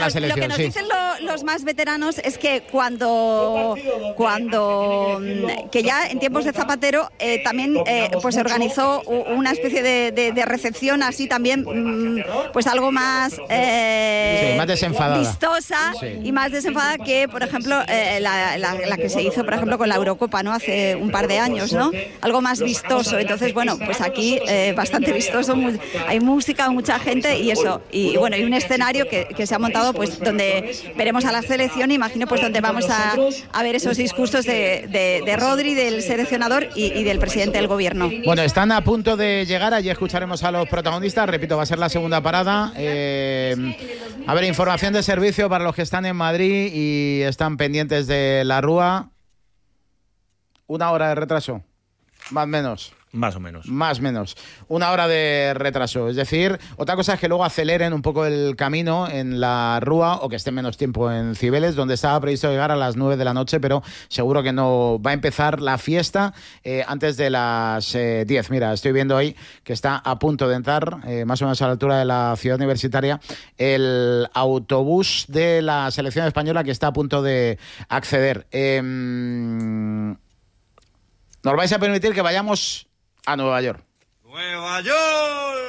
la selección. Lo que nos sí. dicen los más veteranos es que cuando que ya en tiempos de Zapatero también pues se organizó una especie de recepción así también pues algo más más desenfadada, vistosa, sí. y más desenfadada que, por ejemplo, la que se hizo, por ejemplo, con la Eurocopa, ¿no? Hace un par de años, ¿no? Algo más vistoso. Entonces, bueno, pues aquí bastante vistoso, hay música, mucha gente y eso. Y bueno, hay un escenario que se ha montado, pues donde veremos a la selección, imagino, pues donde vamos a ver esos discursos de Rodri, del seleccionador y del presidente del gobierno. Bueno, están a punto de llegar, allí escucharemos a los protagonistas, repito, va a ser la segunda parada. A ver, información de servicio para los que están en Madrid y están pendientes de la Rúa. 1 hora de retraso, más o menos. Más o menos. Más o menos. 1 hora de retraso. Es decir, otra cosa es que luego aceleren un poco el camino en la Rúa o que esté menos tiempo en Cibeles, donde estaba previsto llegar a las 9 de la noche, pero seguro que no va a empezar la fiesta antes de las 10. Mira, estoy viendo ahí que está a punto de entrar, más o menos a la altura de la ciudad universitaria, el autobús de la selección española que está a punto de acceder. Nos vais a permitir que vayamos a Nueva York. ¡Nueva York!